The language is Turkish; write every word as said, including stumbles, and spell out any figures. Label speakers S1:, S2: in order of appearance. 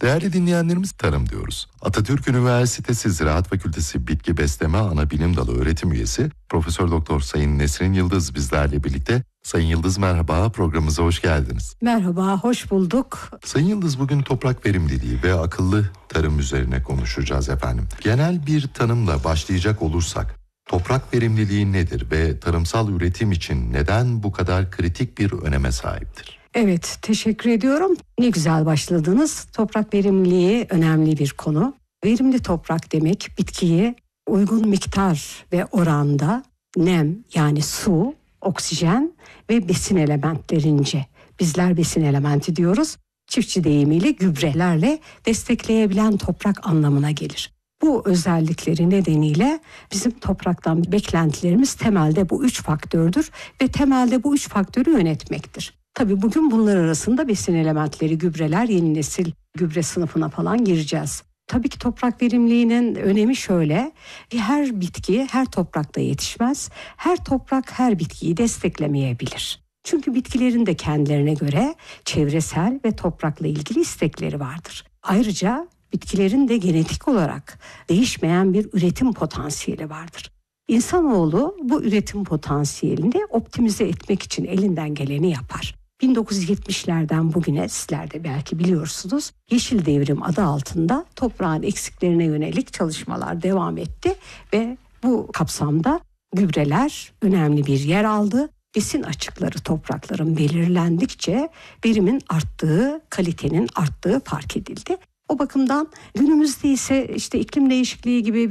S1: Değerli dinleyenlerimiz, tarım diyoruz. Atatürk Üniversitesi Ziraat Fakültesi Bitki Besleme Anabilim Dalı öğretim üyesi Profesör Doktor Sayın Nesrin Yıldız bizlerle birlikte. Sayın Yıldız merhaba, programımıza hoş geldiniz.
S2: Merhaba, hoş bulduk.
S1: Sayın Yıldız, bugün toprak verimliliği ve akıllı tarım üzerine konuşacağız efendim. Genel bir tanımla başlayacak olursak, toprak verimliliği nedir ve tarımsal üretim için neden bu kadar kritik bir öneme sahiptir?
S2: Evet, teşekkür ediyorum. Ne güzel başladınız. Toprak verimliliği önemli bir konu. Verimli toprak demek, bitkiye uygun miktar ve oranda nem, yani su, oksijen ve besin elementlerince, bizler besin elementi diyoruz, çiftçi deyimiyle gübrelerle destekleyebilen toprak anlamına gelir. Bu özellikleri nedeniyle bizim topraktan beklentilerimiz temelde bu üç faktördür ve temelde bu üç faktörü yönetmektir. Tabii bugün bunlar arasında besin elementleri, gübreler, yeni nesil gübre sınıfına falan gireceğiz. Tabii ki toprak verimliliğinin önemi şöyle: her bitki her toprakta yetişmez, her toprak her bitkiyi desteklemeyebilir. Çünkü bitkilerin de kendilerine göre çevresel ve toprakla ilgili istekleri vardır. Ayrıca bitkilerin de genetik olarak değişmeyen bir üretim potansiyeli vardır. İnsanoğlu bu üretim potansiyelini optimize etmek için elinden geleni yapar. bin dokuz yüz yetmişlerden bugüne, sizler de belki biliyorsunuz, Yeşil Devrim adı altında toprağın eksiklerine yönelik çalışmalar devam etti ve bu kapsamda gübreler önemli bir yer aldı. Besin açıkları toprakların belirlendikçe verimin arttığı, kalitenin arttığı fark edildi. O bakımdan günümüzde ise işte iklim değişikliği gibi